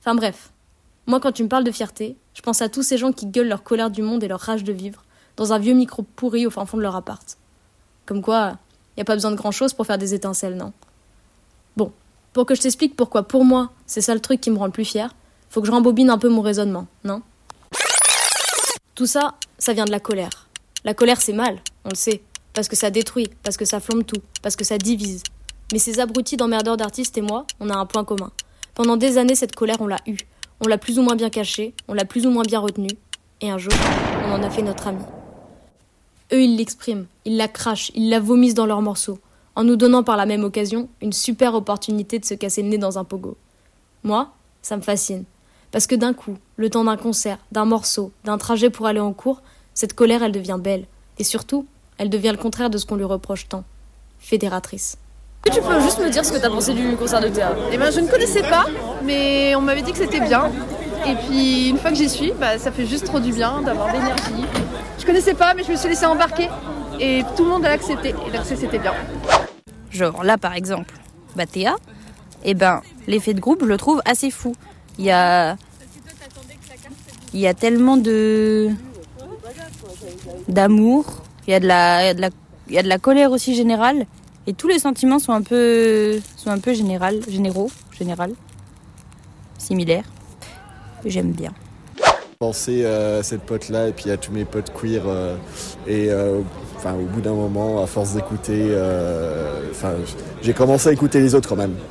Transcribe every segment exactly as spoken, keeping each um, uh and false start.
Enfin bref, moi quand tu me parles de fierté, je pense à tous ces gens qui gueulent leur colère du monde et leur rage de vivre dans un vieux micro pourri au fin fond de leur appart. Comme quoi, y a pas besoin de grand chose pour faire des étincelles, non? Bon, pour que je t'explique pourquoi pour moi, c'est ça le truc qui me rend le plus fier, faut que je rembobine un peu mon raisonnement, non? Tout ça, ça vient de la colère. La colère c'est mal, on le sait, parce que ça détruit, parce que ça flambe tout, parce que ça divise. Mais ces abrutis d'emmerdeurs d'artistes et moi, on a un point commun. Pendant des années, cette colère, on l'a eue. On l'a plus ou moins bien cachée, on l'a plus ou moins bien retenue. Et un jour, on en a fait notre ami. Eux, ils l'expriment, ils la crachent, ils la vomissent dans leurs morceaux, en nous donnant par la même occasion une super opportunité de se casser le nez dans un pogo. Moi, ça me fascine. Parce que d'un coup, le temps d'un concert, d'un morceau, d'un trajet pour aller en cours, cette colère, elle devient belle. Et surtout, elle devient le contraire de ce qu'on lui reproche tant. Fédératrice. Tu peux juste me dire ce que t'as pensé du concert de Théa? Eh ben, je ne connaissais pas, mais on m'avait dit que c'était bien. Et puis une fois que j'y suis, bah, ça fait juste trop du bien d'avoir de l'énergie. Je connaissais pas, mais je me suis laissée embarquer. Et tout le monde a accepté. Et donc c'était bien. Genre là par exemple, bah Théa, eh ben l'effet de groupe je le trouve assez fou. Il y a, il y a tellement de d'amour, il y a de la, il y a de la, il y a de la colère aussi générale. Et tous les sentiments sont un peu, sont un peu général, généraux, général, similaires. J'aime bien. Penser à cette pote-là et puis à tous mes potes queer euh, et euh, enfin au bout d'un moment, à force d'écouter, euh, enfin j'ai commencé à écouter les autres quand même.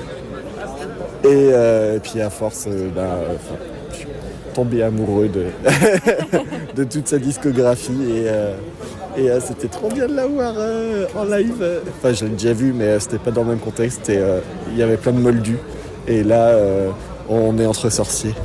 Et, euh, et puis à force, euh, bah, je suis tombé amoureux de de toute sa discographie et euh, Et euh, c'était trop bien de la voir euh, en live. Enfin, je l'ai déjà vu, mais euh, c'était pas dans le même contexte. Et il euh, y avait plein de moldus. Et là, euh, on est entre sorciers.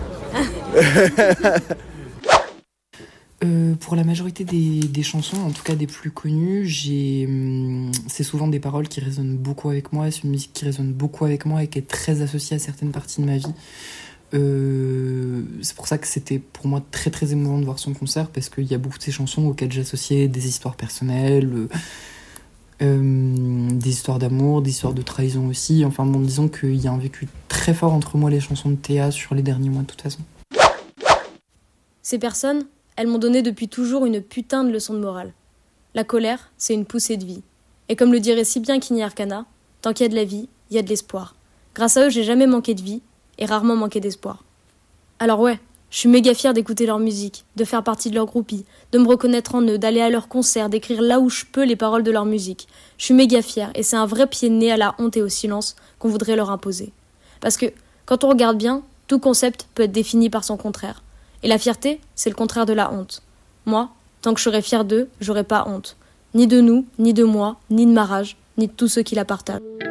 euh, pour la majorité des, des chansons, en tout cas des plus connues, j'ai, hum, c'est souvent des paroles qui résonnent beaucoup avec moi. C'est une musique qui résonne beaucoup avec moi et qui est très associée à certaines parties de ma vie. Euh, c'est pour ça que c'était pour moi très très émouvant de voir son concert, parce qu'il y a beaucoup de ces chansons auxquelles j'associais des histoires personnelles, euh, euh, des histoires d'amour, des histoires de trahison aussi. Enfin bon, disons qu'il y a un vécu très fort entre moi et les chansons de Théa sur les derniers mois de toute façon. Ces personnes, elles m'ont donné depuis toujours une putain de leçon de morale. La colère, c'est une poussée de vie. Et comme le dirait si bien Kini Arcana, tant qu'il y a de la vie, il y a de l'espoir. Grâce à eux, j'ai jamais manqué de vie, et rarement manqué d'espoir. Alors ouais, je suis méga fière d'écouter leur musique, de faire partie de leur groupie, de me reconnaître en eux, d'aller à leurs concerts, d'écrire là où je peux les paroles de leur musique. Je suis méga fière, et c'est un vrai pied de nez à la honte et au silence qu'on voudrait leur imposer. Parce que, quand on regarde bien, tout concept peut être défini par son contraire. Et la fierté, c'est le contraire de la honte. Moi, tant que je serai fière d'eux, j'aurai pas honte. Ni de nous, ni de moi, ni de ma rage, ni de tous ceux qui la partagent.